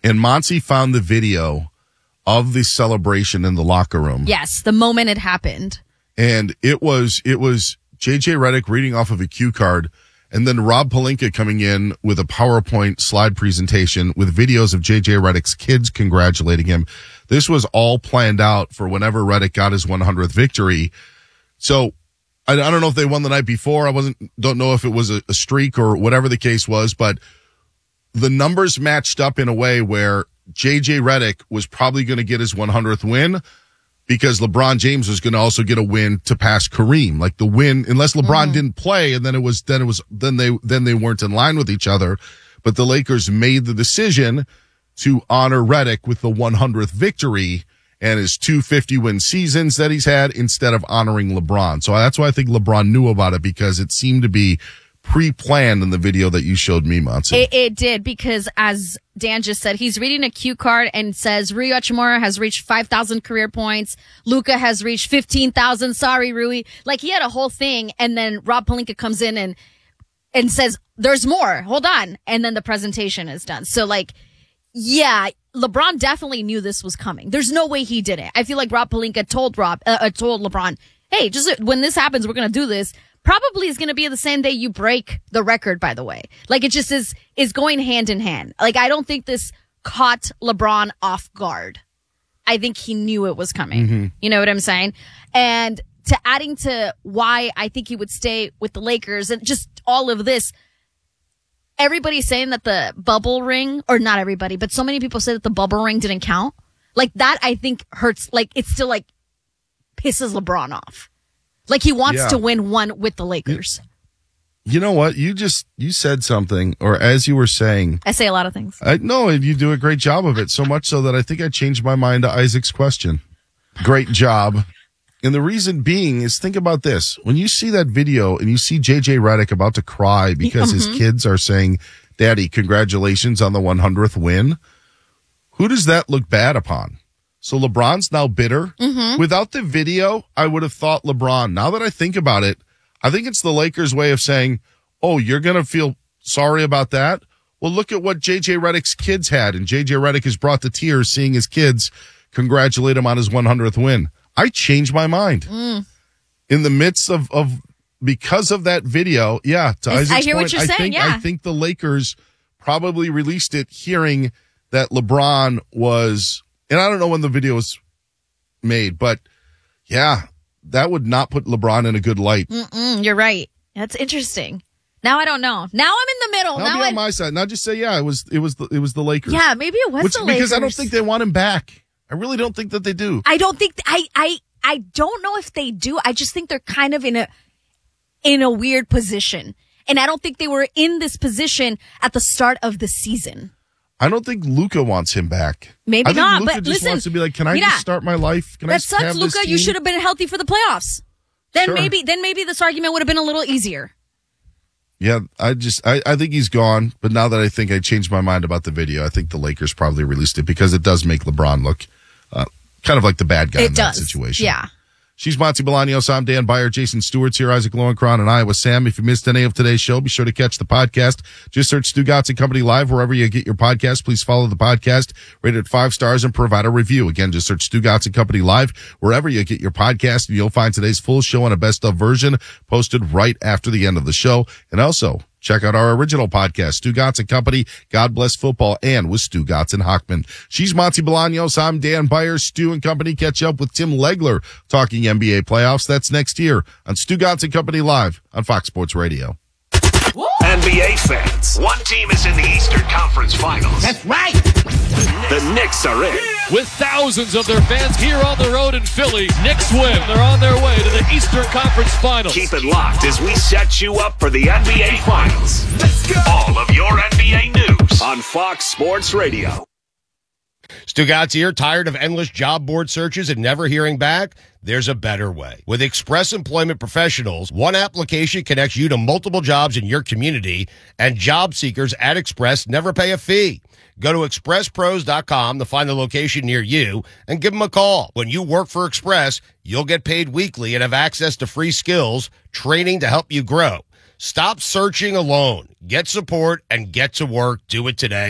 And Monty found the video of the celebration in the locker room. Yes, the moment it happened. And it was JJ Redick reading off of a cue card, and then Rob Pelinka coming in with a PowerPoint slide presentation with videos of JJ Redick's kids congratulating him. This was all planned out for whenever Redick got his 100th victory. So I don't know if they won the night before. Don't know if it was a streak or whatever the case was, but the numbers matched up in a way where JJ Redick was probably going to get his 100th win because LeBron James was going to also get a win to pass Kareem. Like the win, unless LeBron didn't play, and then they weren't in line with each other. But the Lakers made the decision to honor Redick with the 100th victory and his 250-win seasons that he's had instead of honoring LeBron. So that's why I think LeBron knew about it, because it seemed to be pre-planned in the video that you showed me, Monty. It did, because as Dan just said, he's reading a cue card and says Rui Hachimura has reached 5,000 career points. Luka has reached 15,000. Sorry, Rui. Like, he had a whole thing, and then Rob Pelinka comes in and says, there's more. Hold on. And then the presentation is done. So, like, yeah, LeBron definitely knew this was coming. There's no way he didn't. I feel like Rob Pelinka told LeBron, hey, just when this happens, we're going to do this. Probably is going to be the same day you break the record, by the way. Like, it just is going hand in hand. Like, I don't think this caught LeBron off guard. I think he knew it was coming. Mm-hmm. You know what I'm saying? And adding to why I think he would stay with the Lakers and just all of this, everybody's saying that the bubble ring, or not everybody, but so many people say that the bubble ring didn't count. Like, that I think hurts. Like, it still like pisses LeBron off. Like, he wants to win one with the Lakers. You know what? You said something, or as you were saying. I say a lot of things. No, you do a great job of it, so much so that I think I changed my mind to Isaac's question. Great job. And the reason being is, think about this. When you see that video and you see JJ Redick about to cry because his kids are saying, Daddy, congratulations on the 100th win, who does that look bad upon? So LeBron's now bitter. Mm-hmm. Without the video, I would have thought LeBron. Now that I think about it, I think it's the Lakers' way of saying, oh, you're going to feel sorry about that? Well, look at what JJ Redick's kids had, and JJ Redick has brought the tears seeing his kids congratulate him on his 100th win. I changed my mind. In the midst of because of that video, yeah, to Isaac's I hear point, what you're saying, I think the Lakers probably released it hearing that LeBron was... And I don't know when the video was made, but yeah, that would not put LeBron in a good light. You're right. That's interesting. Now I don't know. Now I'm in the middle. Now be on my side. Now just say, yeah, it was the Lakers. Yeah, maybe it was the Lakers. Because I don't think they want him back. I really don't think that they do. I don't think I don't know if they do. I just think they're kind of in a weird position. And I don't think they were in this position at the start of the season. I don't think Luka wants him back. Maybe not, Luka but just listen, wants to be like, can I just start my life? Can that sucks, Luka. You should have been healthy for the playoffs. Then maybe this argument would have been a little easier. Yeah, I think he's gone. But now that I changed my mind about the video, I think the Lakers probably released it because it does make LeBron look kind of like the bad guy in that situation. Yeah. She's Monty Bolaños. I'm Dan Beyer. Jason Stewart's here. Isaac Lowenkron and Iowa Sam. If you missed any of today's show, be sure to catch the podcast. Just search Stu Gatz and Company Live wherever you get your podcast. Please follow the podcast, rate it 5 stars, and provide a review. Again, just search Stu Gatz and Company Live wherever you get your podcast, and you'll find today's full show and a best-of version posted right after the end of the show. And also, check out our original podcast, Stu Gatz and Company, God Bless Football, and with Stu Gatz and Hochman. She's Monty Bolaños. I'm Dan Beyer. Stu and Company catch up with Tim Legler talking NBA playoffs. That's next year on Stu Gatz and Company Live on Fox Sports Radio. NBA fans, one team is in the Eastern Conference Finals. That's right. The Knicks are in. With thousands of their fans here on the road in Philly, Knicks win. They're on their way to the Eastern Conference Finals. Keep it locked as we set you up for the NBA Finals. Let's go. All of your NBA news on Fox Sports Radio. Stu Gatz here. Tired of endless job board searches and never hearing back? There's a better way. With Express Employment Professionals, one application connects you to multiple jobs in your community, and job seekers at Express never pay a fee. Go to expresspros.com to find the location near you and give them a call. When you work for Express, you'll get paid weekly and have access to free skills, training to help you grow. Stop searching alone. Get support and get to work. Do it today.